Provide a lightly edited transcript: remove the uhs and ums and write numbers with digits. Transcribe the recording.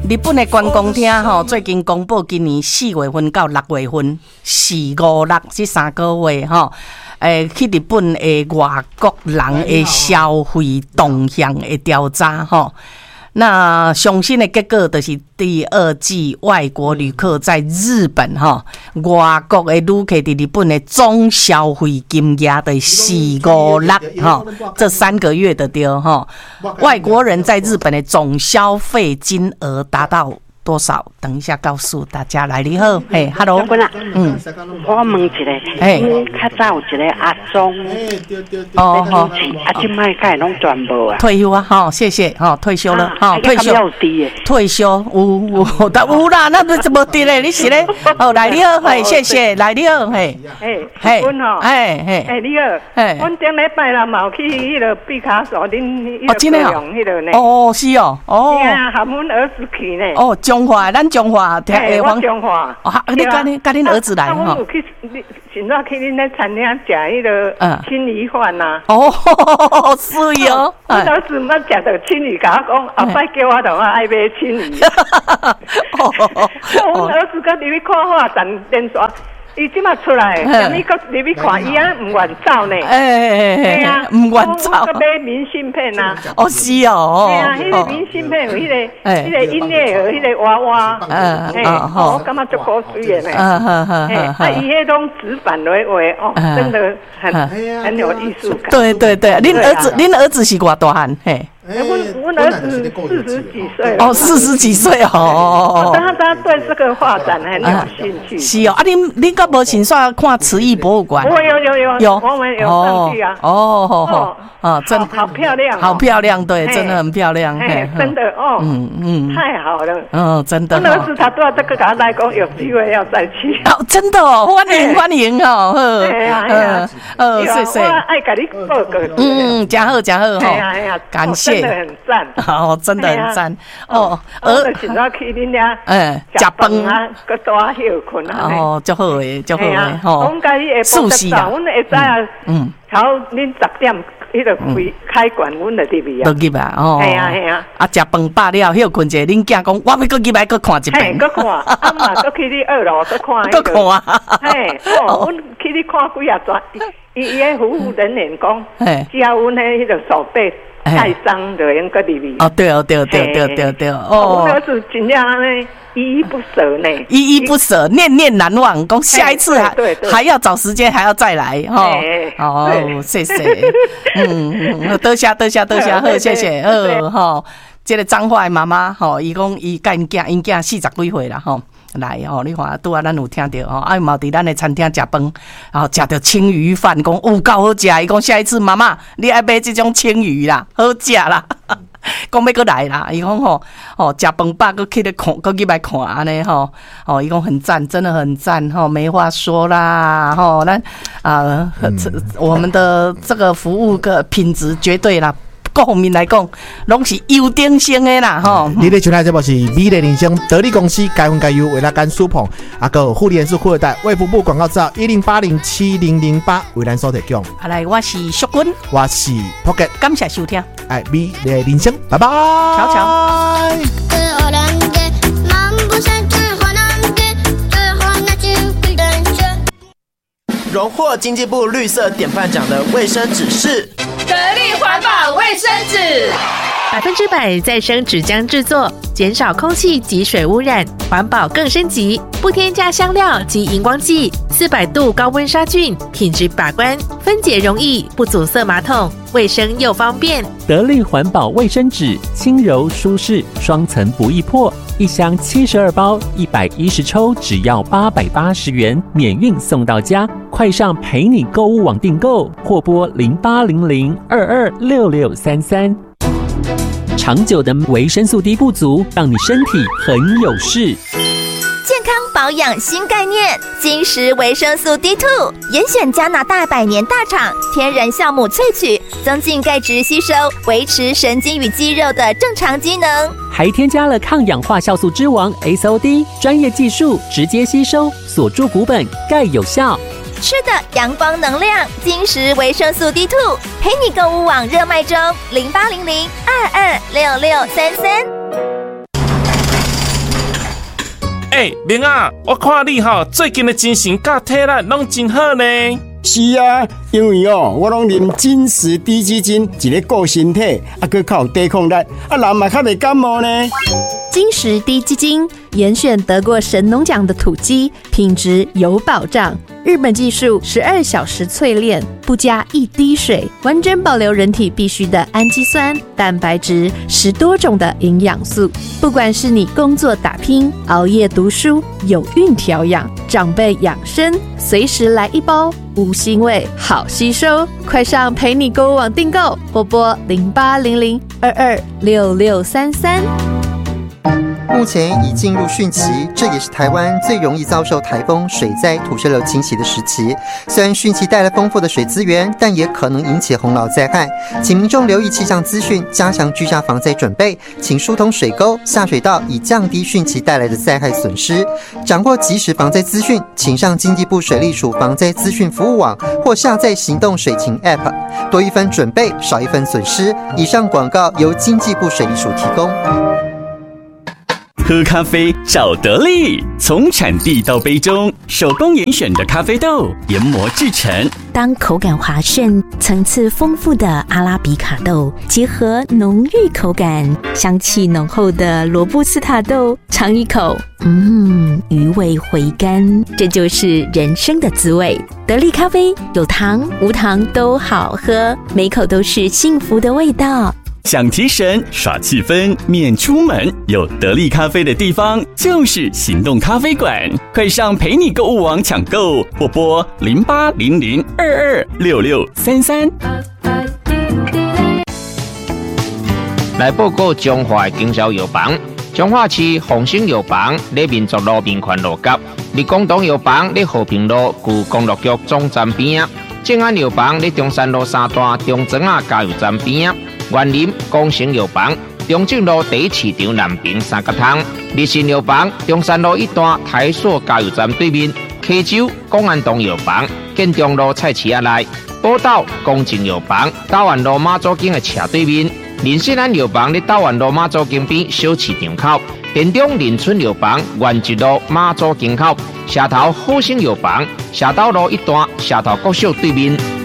日本的观光厅吼，最近公布今年4月份到6月份，4、5、6这3个月吼，去日本的外国人的消费动向的调查吼。那上新的结果就是第2季外国旅客在日本哈，外国的旅客在日本的总消费金额的4、5、6哈，这3个月的对哈，外国人在日本的总消费金额达到多少？等一下告诉大家。来，你好，嘿 ，Hello， 我问一下，较早有一个阿忠， 哦好， 即摆该拢全部啊， 退休啊，哈，谢谢，哈，退休了，哈，退休，退休，有啦，那不怎么低嘞？你是嘞？哦，来你好，嘿，谢谢，来你好，嘿， 嘿，阮吼， 嘿， 你好，阮顶礼拜啦，嘛有去迄个毕卡索，恁迄个高雄迄个呢？ 哦，是哦，哦， 含阮儿子去呢。 哦，中华，咱中华， 我中华， 你跟恁儿子来哈？ 我有去，现在去恁那餐厅食迄个青鱼饭呐。 哦，是哦。 阮儿子捌食到青鱼，甲我讲，后摆叫我同我爱买青鱼。阮儿子佮入去看画展电视。伊即马出来，踮你搁入去看，伊啊唔愿走呢。 哎啊，唔愿走。 我买明信片啊。 哦，是哦。 对啊，迄个明信片有迄个音乐盒，迄个娃娃。我感觉足古水的呢。伊迄种纸板来画，哦，真的很有艺术感。 对，恁儿子是偌大汉？嘿。 阮儿子40几岁哦，40几岁哦。 他对这个画展很有兴趣。 是哦，啊，恁敢无先煞看慈义博物馆？ 有，我们有上去啊。 哦，真好漂亮， 好漂亮，对，真的很漂亮， 真的哦，太好了，真的。我儿子他都要这个甲来讲，有机会要再去。 哦，真的哦，欢迎哦，谢谢。 我爱甲你报告。 真好哈，感谢。 真的很赞哦，真的很赞哦。现在去恁遐食饭啊，搁大休困啊。 哦，足好诶，足好诶，吼。 我甲伊下晡10点，阮会知啊。头恁10点迄个开馆，阮就入去啊。 入去吧，哦。系啊。啊，食饭饱了，休困者，恁囝讲，我要搁入来搁看一遍。 搁看，啊嘛，搁去你2楼搁看。 搁看啊。 阮去你看几啊转，伊迄服务人员讲，只要阮迄个手背。太伤就用个入去。哦， 对。 哦，我儿子真正呢，依依不舍呢。 依依不舍，念念难忘。讲下一次还要找时间，还要再来哈。哦，谢谢。多谢，好，谢谢。哈，这个彰化的妈妈，吼，伊讲伊甲因囝40几岁啦，吼。来哦，你看拄啊，咱有听到吼，啊，嘛伫咱的餐厅食饭，然后食到青鱼饭，讲够好食。伊讲下一次妈妈，你爱买这种青鱼啦，好食啦。讲要搁来啦，伊讲吼，食饭饱，搁去咧看，搁去来看安尼吼，伊讲很赞，真的很赞吼，没话说啦吼，咱我们的这个服务个品质绝对啦。各方面来讲，拢是优等生的啦，吼。 你咧收听这部是美丽人生得力公司该分该优为咱干苏捧，个护理人士富二代卫福部广告照10807008为咱所提供。 来，我是淑君， 我是 Pocket， 感谢收听， 美丽人生，拜拜， 瞧瞧。 荣获经济部绿色典范奖的卫生纸是得力环保卫生纸 ，100%再生纸浆制作，减少空气及水污染，环保更升级，不添加香料及荧光剂，400度高温杀菌，品质把关，分解容易，不阻塞马桶，卫生又方便。 得力环保卫生纸，轻柔舒适，双层不易破。1箱72包，110抽，只要880元，免运送到家。快上陪你购物网订购，或拨0800226633。长久的维生素 D 不足，让你身体很有事。 健康保养新概念，金石维生素 D2， 严选加拿大100年大厂天然酵母萃取，增进钙质吸收，维持神经与肌肉的正常机能， 还添加了抗氧化酵素之王 SOD， 专业技术直接吸收，锁住骨本，钙有效。 吃的阳光能量，金石维生素 D2， 陪你购物网热卖中，0800226633。 明啊，我看你最近的精神甲体力拢真好呢。 是啊，因为我拢啉金石低基金，一个顾身体，佮较有抵抗力，人嘛较袂感冒呢。 金石低基金严选得过神农奖的土鸡，品质有保障。日本技术12小时淬炼，不加一滴水，完整保留人体必需的氨基酸、蛋白质，10多种的营养素。不管是你工作打拼、熬夜读书、有孕调养、长辈养生，随时来一包，无腥味，好吸收。快上陪你购物网订购，或拨0800226633。 目前已进入汛期，这也是台湾最容易遭受台风、水灾、土石流侵袭的时期。虽然汛期带来丰富的水资源，但也可能引起洪涝灾害。请民众留意气象资讯，加强居家防灾准备，请疏通水沟、下水道，以降低汛期带来的灾害损失。掌握即时防灾资讯，请上经济部水利署防灾资讯服务网，或下载行动水情 App。多一分准备，少一分损失。以上广告由经济部水利署提供。 喝咖啡找得力，从产地到杯中，手工严选的咖啡豆研磨制成。 当口感滑顺、层次丰富的阿拉比卡豆结合浓郁口感、香气浓厚的罗布斯塔豆，尝一口，余味回甘，这就是人生的滋味。得力咖啡有糖无糖都好喝，每口都是幸福的味道。 想提神耍气氛免出门，有得力咖啡的地方就是行动咖啡馆。快上陪你购物网抢购，或拨0800226633。 来报告中华的经销药房，中华市丰兴药房在民族路民权路角，立广东药房在和平路旧公路局总站边啊，正安药房在中山路三大中庄啊加油站边啊。园林光成药房，中正路第一市场南边三角汤；日新药房，中山路一段台塑加油站对面；溪州公安东药房，建中路菜市仔内；宝岛公正药房，大湾路马祖径的斜对面；林信安药房在大湾路马祖径边小市场口；田中林村药房，原一路马祖径口；社头好生药房，社头路一段社头国小对面。